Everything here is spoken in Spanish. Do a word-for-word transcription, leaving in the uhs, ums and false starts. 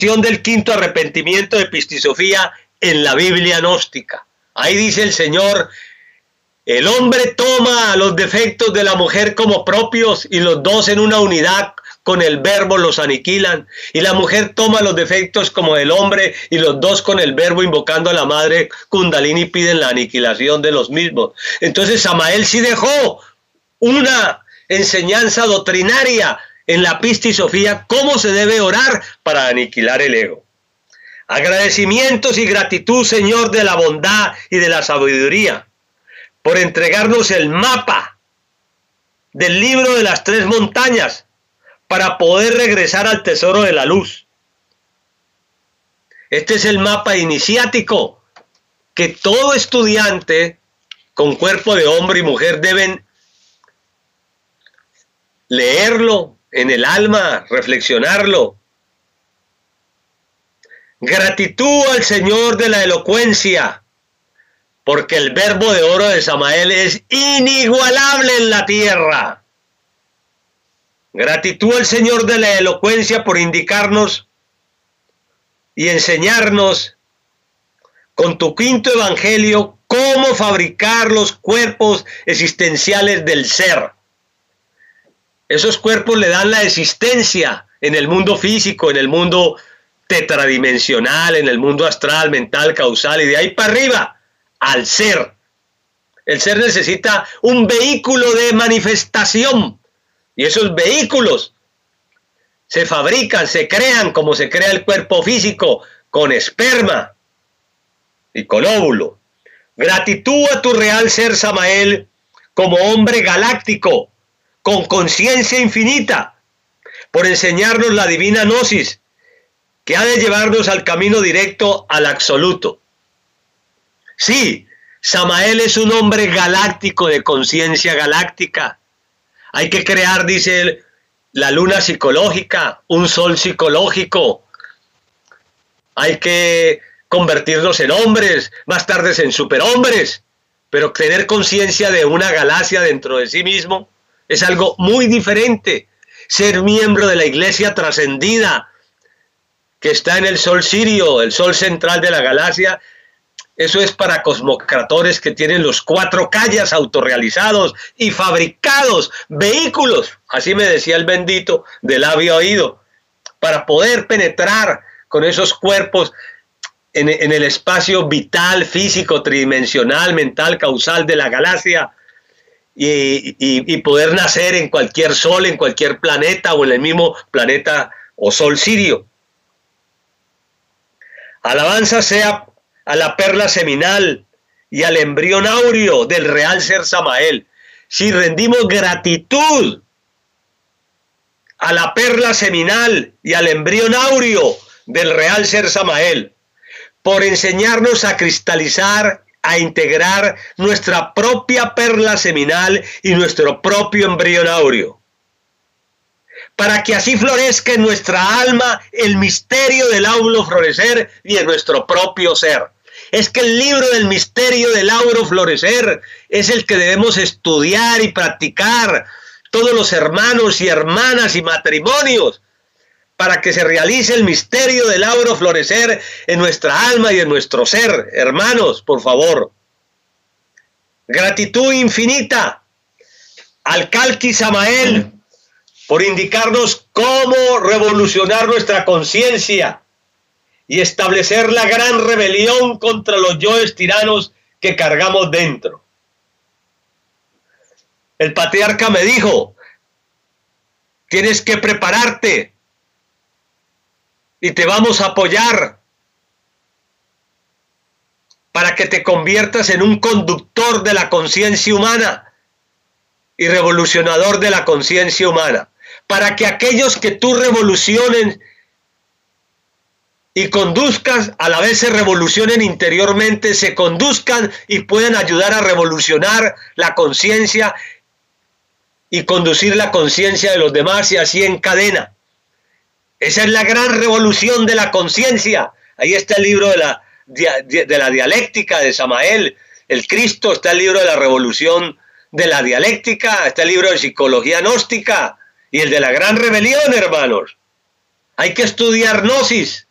del quinto arrepentimiento de Epistisofía en la Biblia gnóstica. Ahí dice el Señor: el hombre toma los defectos de la mujer como propios y los dos en una unidad con el verbo los aniquilan, y la mujer toma los defectos como del hombre y los dos con el verbo invocando a la madre Kundalini piden la aniquilación de los mismos. Entonces Samael sí dejó una enseñanza doctrinaria en la Epistisofía cómo se debe orar para aniquilar el ego. Agradecimientos y gratitud, Señor, de la bondad y de la sabiduría, por entregarnos el mapa del libro de las tres montañas para poder regresar al tesoro de la luz. Este es el mapa iniciático que todo estudiante con cuerpo de hombre y mujer deben leerlo en el alma, reflexionarlo. Gratitud al Señor de la elocuencia, porque el verbo de oro de Samael es inigualable en la tierra. Gratitud al Señor de la elocuencia por indicarnos y enseñarnos con tu quinto evangelio cómo fabricar los cuerpos existenciales del ser. Esos cuerpos le dan la existencia en el mundo físico, en el mundo tetradimensional, en el mundo astral, mental, causal, y de ahí para arriba al ser. El ser necesita un vehículo de manifestación, y esos vehículos se fabrican, se crean como se crea el cuerpo físico, con esperma y con óvulo. Gratitud a tu real ser, Samael, como hombre galáctico, con conciencia infinita, por enseñarnos la divina gnosis, que ha de llevarnos al camino directo al absoluto. Sí, Samael es un hombre galáctico de conciencia galáctica. Hay que crear, dice él, la luna psicológica, un sol psicológico. Hay que convertirnos en hombres, más tarde en superhombres, pero tener conciencia de una galaxia dentro de sí mismo es algo muy diferente. Ser miembro de la iglesia trascendida, que está en el sol sirio, el sol central de la galaxia, eso es para cosmocratores que tienen los cuatro callas autorrealizados y fabricados, vehículos, así me decía el bendito, de labio a oído, para poder penetrar con esos cuerpos en, en el espacio vital, físico, tridimensional, mental, causal de la galaxia, y, y, y poder nacer en cualquier sol, en cualquier planeta o en el mismo planeta o sol sirio. Alabanza sea a la perla seminal y al embrión áureo del real ser Samael. Si rendimos gratitud a la perla seminal y al embrión áureo del real ser Samael, por enseñarnos a cristalizar, a integrar nuestra propia perla seminal y nuestro propio embrión áureo, para que así florezca en nuestra alma el misterio del áulo florecer y en nuestro propio ser. Es que el libro del misterio del áulo florecer es el que debemos estudiar y practicar todos los hermanos y hermanas y matrimonios, para que se realice el misterio del áulo florecer en nuestra alma y en nuestro ser. Hermanos, por favor, gratitud infinita al Kalki Samael por indicarnos cómo revolucionar nuestra conciencia y establecer la gran rebelión contra los yoes tiranos que cargamos dentro. El patriarca me dijo: tienes que prepararte y te vamos a apoyar para que te conviertas en un conductor de la conciencia humana y revolucionador de la conciencia humana, para que aquellos que tú revoluciones y conduzcas, a la vez se revolucionen interiormente, se conduzcan y puedan ayudar a revolucionar la conciencia y conducir la conciencia de los demás, y así en cadena. Esa es la gran revolución de la conciencia. Ahí está el libro de la, de la dialéctica de Samael, el Cristo, está el libro de la revolución de la dialéctica, está el libro de psicología gnóstica y el de la gran rebelión, hermanos. Hay que estudiar gnosis